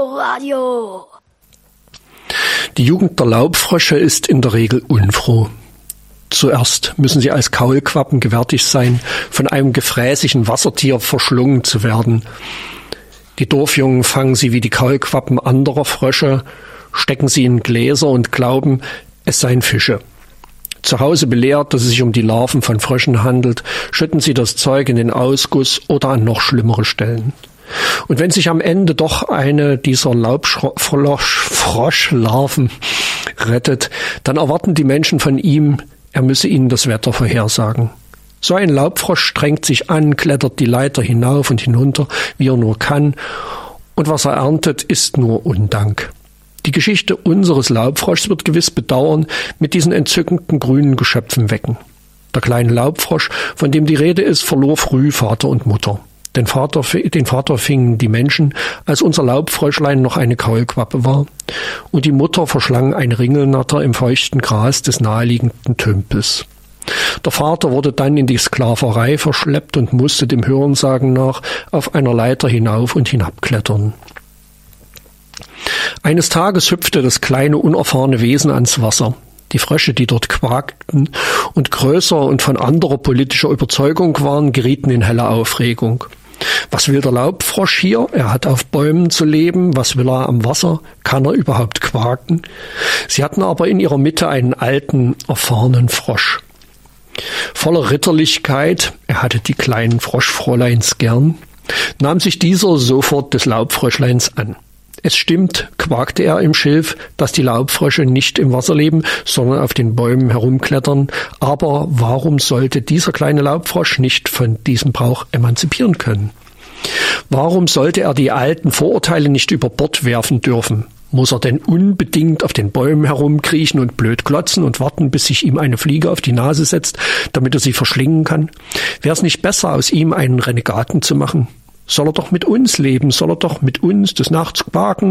Inforadio. Die Jugend der Laubfrösche ist in der Regel unfroh. Zuerst müssen sie als Kaulquappen gewärtig sein, von einem gefräßigen Wassertier verschlungen zu werden. Die Dorfjungen fangen sie wie die Kaulquappen anderer Frösche, stecken sie in Gläser und glauben, es seien Fische. Zu Hause belehrt, dass es sich um die Larven von Fröschen handelt, schütten sie das Zeug in den Ausguss oder an noch schlimmere Stellen. Und wenn sich am Ende doch eine dieser Laubfroschlarven rettet, dann erwarten die Menschen von ihm, er müsse ihnen das Wetter vorhersagen. So ein Laubfrosch strengt sich an, klettert die Leiter hinauf und hinunter, wie er nur kann, und was er erntet, ist nur Undank. Die Geschichte unseres Laubfroschs wird gewiss Bedauern mit diesen entzückenden grünen Geschöpfen wecken. Der kleine Laubfrosch, von dem die Rede ist, verlor früh Vater und Mutter. Den Vater fingen die Menschen, als unser Laubfröschlein noch eine Kaulquappe war, und die Mutter verschlang ein Ringelnatter im feuchten Gras des naheliegenden Tümpels. Der Vater wurde dann in die Sklaverei verschleppt und musste dem Hörensagen nach auf einer Leiter hinauf und hinabklettern. Eines Tages hüpfte das kleine, unerfahrene Wesen ans Wasser. Die Frösche, die dort quakten und größer und von anderer politischer Überzeugung waren, gerieten in helle Aufregung. Was will der Laubfrosch hier? Er hat auf Bäumen zu leben. Was will er am Wasser? Kann er überhaupt quaken? Sie hatten aber in ihrer Mitte einen alten, erfahrenen Frosch. Voller Ritterlichkeit, er hatte die kleinen Froschfräuleins gern, nahm sich dieser sofort des Laubfröschleins an. Es stimmt, quakte er im Schilf, dass die Laubfrösche nicht im Wasser leben, sondern auf den Bäumen herumklettern. Aber warum sollte dieser kleine Laubfrosch nicht von diesem Brauch emanzipieren können? Warum sollte er die alten Vorurteile nicht über Bord werfen dürfen? Muss er denn unbedingt auf den Bäumen herumkriechen und blöd glotzen und warten, bis sich ihm eine Fliege auf die Nase setzt, damit er sie verschlingen kann? Wäre es nicht besser, aus ihm einen Renegaten zu machen? Soll er doch mit uns leben, soll er doch mit uns des Nachts quaken